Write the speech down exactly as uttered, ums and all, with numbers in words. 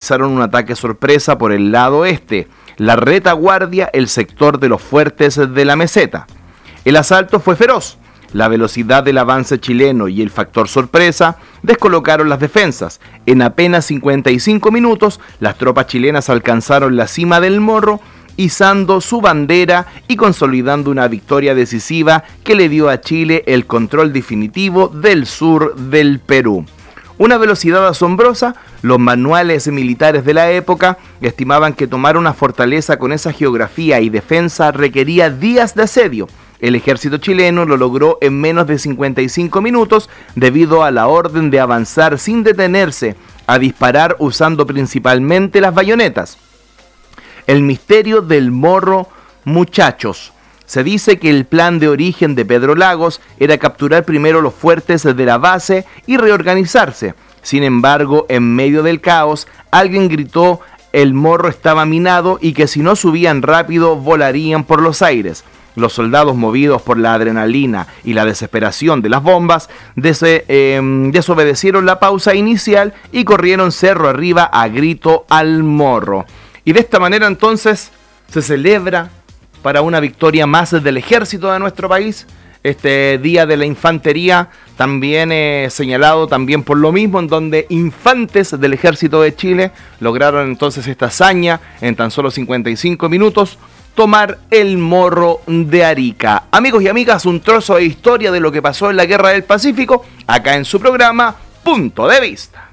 realizaron un ataque sorpresa por el lado este, la retaguardia, el sector de los fuertes de la meseta. El asalto fue feroz. La velocidad del avance chileno y el factor sorpresa descolocaron las defensas. En apenas cincuenta y cinco minutos, las tropas chilenas alcanzaron la cima del Morro, izando su bandera y consolidando una victoria decisiva que le dio a Chile el control definitivo del sur del Perú. Una velocidad asombrosa. Los manuales militares de la época estimaban que tomar una fortaleza con esa geografía y defensa requería días de asedio. El ejército chileno lo logró en menos de cincuenta y cinco minutos debido a la orden de avanzar sin detenerse, a disparar usando principalmente las bayonetas. El misterio del Morro, muchachos. Se dice que el plan de origen de Pedro Lagos era capturar primero los fuertes de la base y reorganizarse. Sin embargo, en medio del caos, alguien gritó el Morro estaba minado y que si no subían rápido volarían por los aires. Los soldados, movidos por la adrenalina y la desesperación de las bombas, des eh, desobedecieron la pausa inicial y corrieron cerro arriba a grito al Morro. Y de esta manera entonces se celebra para una victoria más del ejército de nuestro país. Este Día de la Infantería también eh, señalado también por lo mismo, en donde infantes del ejército de Chile lograron entonces esta hazaña en tan solo cincuenta y cinco minutos, tomar el Morro de Arica. Amigos y amigas, un trozo de historia de lo que pasó en la Guerra del Pacífico, acá en su programa Punto de Vista.